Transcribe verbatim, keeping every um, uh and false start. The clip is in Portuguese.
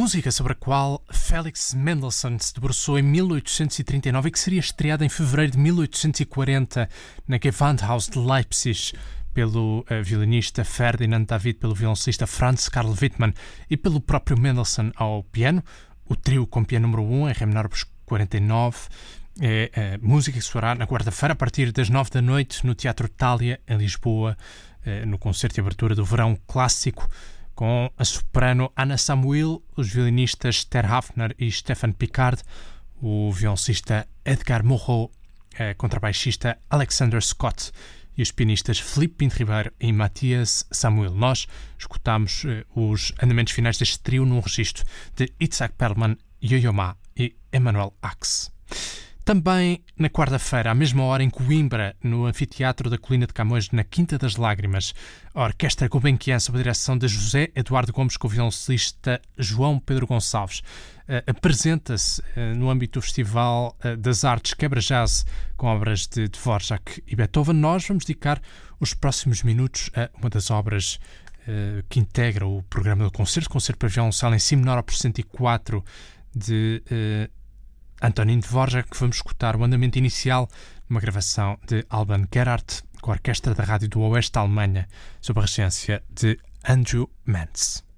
música sobre a qual Felix Mendelssohn se debruçou em mil oitocentos e trinta e nove e que seria estreada em fevereiro de mil oitocentos e quarenta na Gewandhaus de Leipzig pelo uh, violinista Ferdinand David, pelo violoncista Franz Karl Wittmann e pelo próprio Mendelssohn ao piano. O trio com piano número um em Ré menor opus quarenta e nove é a música que soará na quarta-feira a partir das nove da noite no Teatro Thalia, em Lisboa, uh, no concerto de abertura do Verão Clássico, com a soprano Anna Samuel, os violinistas Ter Hafner e Stefan Picard, o violoncista Edgar Moreau, a contrabaixista Alexander Scott e os pianistas Filipe Pinto Ribeiro e Matthias Samuel. Nós escutamos eh, os andamentos finais deste trio num registro de Itzhak Perlman, Yo-Yo Ma e Emmanuel Ax. Também na quarta-feira, à mesma hora, em Coimbra, no Anfiteatro da Colina de Camões, na Quinta das Lágrimas, a Orquestra Gulbenkian, sob a direção de José Eduardo Gomes, com o violoncista João Pedro Gonçalves, uh, apresenta-se uh, no âmbito do Festival uh, das Artes Quebra Jazz, com obras de Dvorak e Beethoven. Nós vamos dedicar os próximos minutos a uma das obras uh, que integra o programa do concerto, concerto para violoncelo em Si menor opus cento e quatro de Uh, Antonin Dvorak, que vamos escutar o andamento inicial numa gravação de Alban Gerhardt com a Orquestra da Rádio do Oeste da Alemanha, sob a regência de Andrew Mantz.